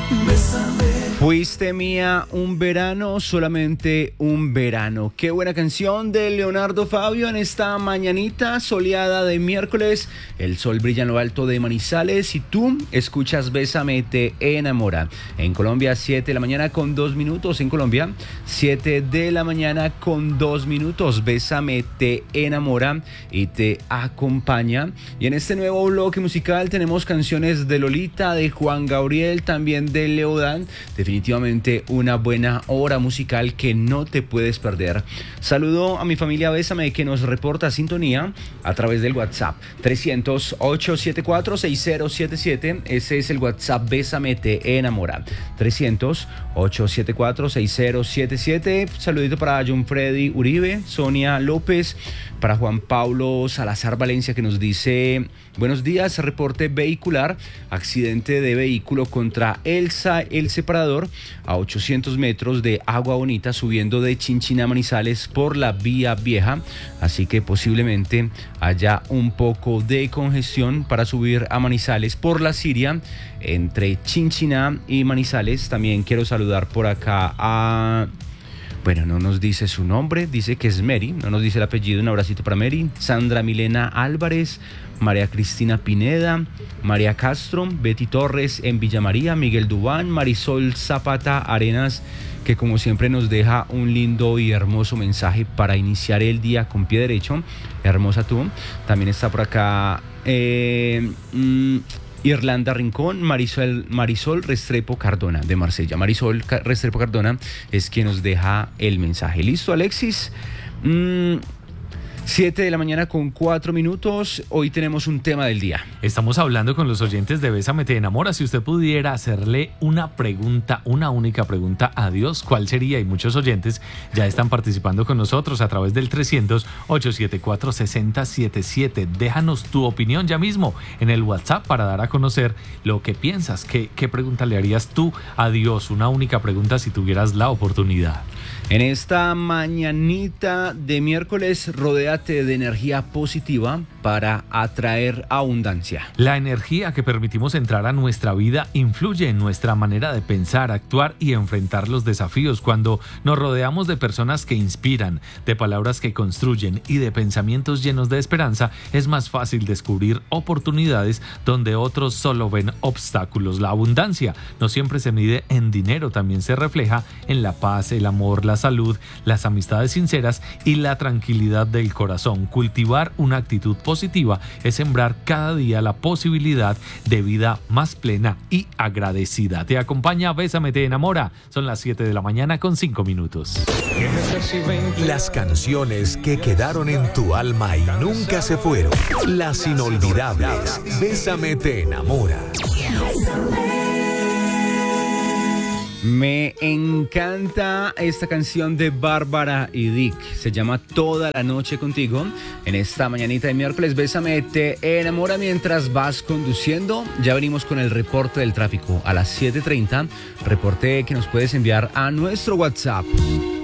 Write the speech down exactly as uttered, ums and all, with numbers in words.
Fuiste mía un verano, solamente un verano. Qué buena canción de Leonardo Fabio en esta mañanita soleada de miércoles. El sol brilla en lo alto de Manizales y tú escuchas Bésame, te enamora. En Colombia, siete de la mañana con dos minutos. En Colombia, siete de la mañana con dos minutos. Bésame, te enamora y te acompaña. Y en este nuevo bloque musical tenemos canciones de Lolita, de Juan Gabriel, también de Leodán. Definitivamente una buena hora musical que no te puedes perder. Saludo a mi familia Bésame que nos reporta sintonía a través del WhatsApp trescientos, ochocientos setenta y cuatro, sesenta siete siete. Ese es el WhatsApp Bésame, te enamora. trescientos, ochocientos setenta y cuatro, sesenta siete siete. Saludito para John Freddy Uribe, Sonia López, para Juan Pablo Salazar Valencia que nos dice: buenos días, reporte vehicular, accidente de vehículo contra Elsa El Separador a ochocientos metros de Agua Bonita subiendo de Chinchina a Manizales por la vía vieja, así que posiblemente haya un poco de congestión para subir a Manizales por la Siria entre Chinchina y Manizales. También quiero saludar por acá a... Bueno, no nos dice su nombre, dice que es Mary, no nos dice el apellido. Un abracito para Mary. Sandra Milena Álvarez, María Cristina Pineda, María Castro, Betty Torres en Villa María, Miguel Dubán, Marisol Zapata Arenas, que como siempre nos deja un lindo y hermoso mensaje para iniciar el día con pie derecho. Hermosa tú. También está por acá... Eh, mmm, Irlanda Rincón, Marisol, Marisol Restrepo Cardona de Marsella. Marisol Restrepo Cardona es quien nos deja el mensaje. ¿Listo, Alexis? Mm, siete de la mañana con cuatro minutos. Hoy tenemos un tema del día. Estamos hablando con los oyentes de Bésame, te enamora. Si usted pudiera hacerle una pregunta, una única pregunta a Dios, ¿cuál sería? Y muchos oyentes ya están participando con nosotros a través del trescientos, ochocientos setenta y cuatro, sesenta setenta y siete. Déjanos tu opinión ya mismo en el WhatsApp para dar a conocer lo que piensas. ¿Qué, qué pregunta le harías tú a Dios? Una única pregunta si tuvieras la oportunidad. En esta mañanita de miércoles, rodéate de energía positiva para atraer abundancia. La energía que permitimos entrar a nuestra vida influye en nuestra manera de pensar, actuar y enfrentar los desafíos. Cuando nos rodeamos de personas que inspiran, de palabras que construyen y de pensamientos llenos de esperanza, es más fácil descubrir oportunidades donde otros solo ven obstáculos. La abundancia no siempre se mide en dinero, también se refleja en la paz, el amor, la salud, las amistades sinceras y la tranquilidad del corazón. Cultivar una actitud positiva es sembrar cada día la posibilidad de vida más plena y agradecida. Te acompaña Bésame, te enamora. Son las siete de la mañana con cinco minutos. Las canciones que quedaron en tu alma y nunca se fueron. Las inolvidables. Bésame, te enamora. Me encanta esta canción de Bárbara y Dick. Se llama Toda la Noche Contigo. En esta mañanita de miércoles, Bésame, te enamora mientras vas conduciendo. Ya venimos con el reporte del tráfico a las siete treinta. Reporte que nos puedes enviar a nuestro WhatsApp.